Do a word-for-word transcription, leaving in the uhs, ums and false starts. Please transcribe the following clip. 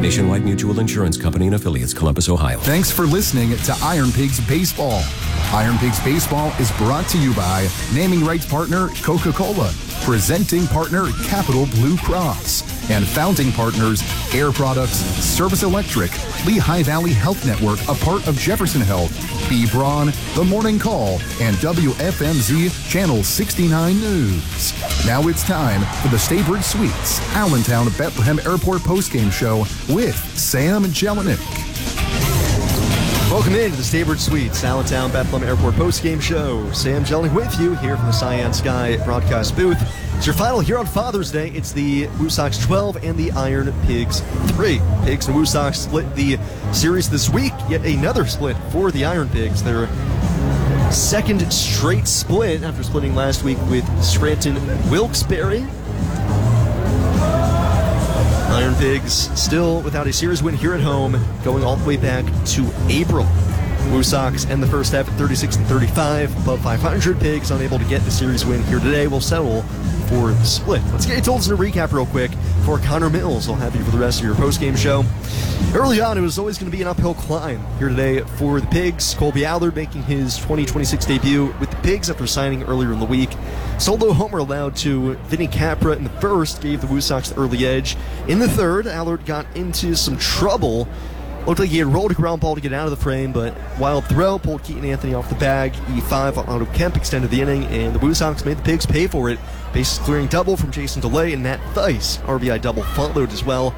Nationwide Mutual Insurance Company and affiliates, Columbus, Ohio. Thanks for listening to Iron Pigs Baseball. Iron Pigs Baseball is brought to you by naming rights partner Coca-Cola, presenting partner Capital Blue Cross, and founding partners Air Products, Service Electric, Lehigh Valley Health Network, a part of Jefferson Health, B. Braun, The Morning Call, and W F M Z Channel sixty-nine News. Now it's time for the Staybridge Suites Allentown Bethlehem Airport postgame show with Sam Jelinek. Welcome in to the Staybridge Suites, Allentown Bethlehem Airport postgame show. Sam Jelinek with you here from the Cyan Sky broadcast booth. It's your final here on Father's Day. It's the Woo Sox twelve and the Iron Pigs three. Pigs and Woo Sox split the series this week. Yet another split for the Iron Pigs. Their second straight split after splitting last week with Scranton Wilkes-Barre. Iron Pigs still without a series win here at home, going all the way back to April. Woo Sox end the first half at thirty-six and thirty-five, above five hundred. Pigs unable to get the series win here today will settle for the split. Let's get you told in a recap real quick for Connor Mills. I'll have you for the rest of your post-game show. Early on, it was always going to be an uphill climb here today for the Pigs. Colby Allard making his twenty twenty-six debut with the Pigs after signing earlier in the week. Solo homer allowed to Vinny Capra in the first gave the Woo Sox the early edge. In the third, Allard got into some trouble. Looked like he had rolled a ground ball to get out of the frame, but wild throw pulled Keaton Anthony off the bag. E five on Otto Kemp extended the inning, and the Woo Sox made the Pigs pay for it. Bases clearing double from Jason DeLay, and Matt Thaiss, R B I double, followed as well.